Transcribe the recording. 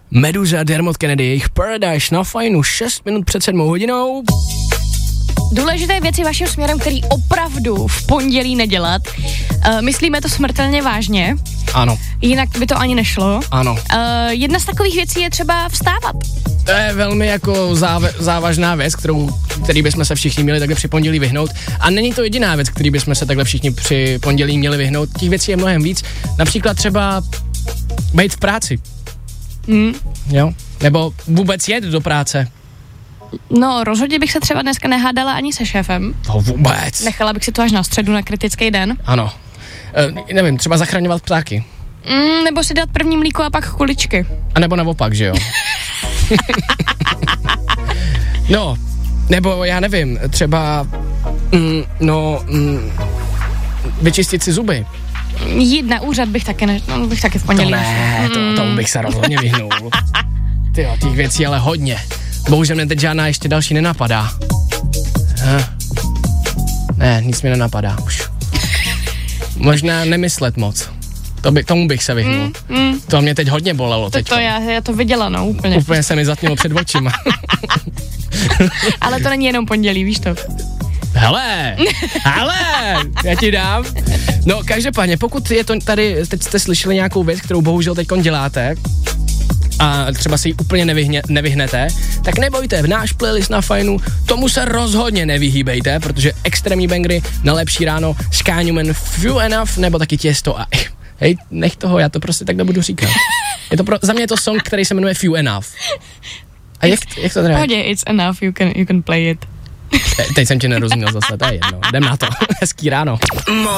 Meduza, Dermot Kennedy, jejich Paradise na Fajnu, 6 minut před 7 hodinou. Důležité věci vaším směrem, který opravdu v pondělí nedělat. Myslíme to smrtelně vážně. Ano. Jinak by to ani nešlo. Ano. Jedna z takových věcí je třeba vstávat. To je velmi jako závažná věc, který bychom se všichni měli takhle při pondělí vyhnout. A není to jediná věc, který bychom se takhle všichni při pondělí měli vyhnout. Těch věcí je mnohem víc. Například třeba být v práci. Jo? Nebo vůbec jet do práce. No, rozhodně bych se třeba dneska nehádala ani se šéfem. To vůbec. Nechala bych si to až na středu, na kritický den. Ano. Nevím, třeba zachraňovat ptáky. Nebo si dát první mlíko a pak kuličky. A nebo naopak, že jo? No, nebo já nevím, třeba vyčistit si zuby. Jít na úřad bych taky v pondělí. To ne, tomu bych se rozhodně vyhnul. Tyjo, těch věcí ale hodně. Bohužel mě teď žádná ještě další nenapadá. Ne, nic mi nenapadá už. Možná nemyslet moc. Tomu bych se vyhnul. To mě teď hodně bolelo teď. Já to viděla, no, úplně. Úplně se mi zatmělo před očima. Ale to není jenom pondělí, víš to. Hele, já ti dám. No, každopádně, pokud je to tady, teď jste slyšeli nějakou věc, kterou bohužel teďkon děláte, a třeba si ji úplně nevyhnete, tak nebojte, v náš playlist na Fajnu tomu se rozhodně nevyhýbejte, protože extrémní bangry na lepší ráno, Sky Newman, Few Enough, nebo taky Tiesto a hej, nech toho, já to prostě tak nebudu říkat. Za mě je to song, který se jmenuje Few Enough. A jak to teda? Pohodě, it's enough, you can play it. Teď jsem tě nerozuměl zase, to je jedno, jdem na to, hezký ráno.